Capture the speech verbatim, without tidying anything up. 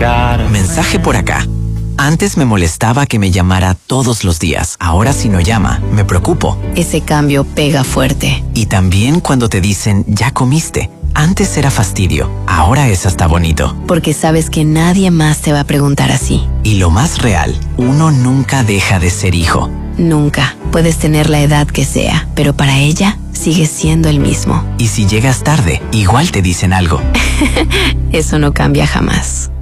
Mensaje por acá. Antes me molestaba que me llamara todos los días. Ahora si no llama, me preocupo. Ese cambio pega fuerte. Y también cuando te dicen, ya comiste. Antes era fastidio, ahora es hasta bonito. Porque sabes que nadie más te va a preguntar así. Y lo más real, uno nunca deja de ser hijo. Nunca. Puedes tener la edad que sea, pero para ella sigues siendo el mismo. Y si llegas tarde, igual te dicen algo. Eso no cambia jamás.